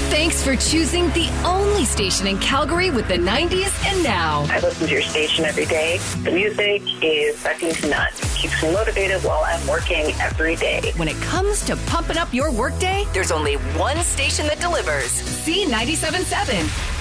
Thanks for choosing the only station in Calgary with the 90s and now. I listen to your station every day. The music is second to none. Keeps me motivated while I'm working every day. When it comes to pumping up your workday, there's only one station that delivers. C97.7.